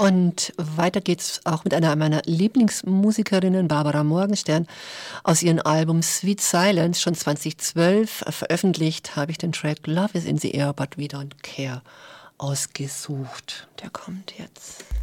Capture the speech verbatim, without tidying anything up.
Und weiter geht's auch mit einer meiner Lieblingsmusikerinnen, Barbara Morgenstern. Aus ihrem Album Sweet Silence, schon zweitausendzwölf veröffentlicht, habe ich den Track Love is in the Air, but we don't care ausgesucht. Der kommt jetzt.